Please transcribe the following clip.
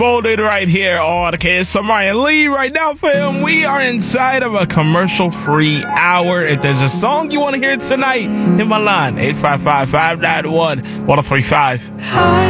Folded right here on KSM Ryan Lee. Right now, fam, we are inside of a commercial-free hour. If there's a song you want to hear tonight, hit my line, 855-591-1035.